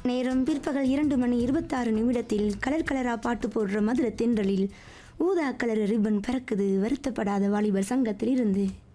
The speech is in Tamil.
நேரம் பிற்பகல் 2:26 கலர் கலரா பாட்டு போடுற மதுரை தென்றலில் ஊதா கலர் ரிப்பன் பறக்குது வருத்தப்படாத வாலிபர் சங்கத்தில் இருந்து.